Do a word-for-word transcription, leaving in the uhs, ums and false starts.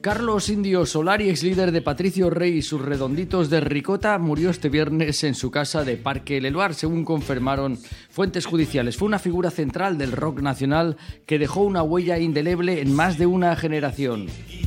Carlos Indio Solari, ex líder de Patricio Rey y sus redonditos de ricota, murió este viernes en su casa de Parque Leloir, según confirmaron fuentes judiciales. Fue una figura central del rock nacional que dejó una huella indeleble en más de una generación.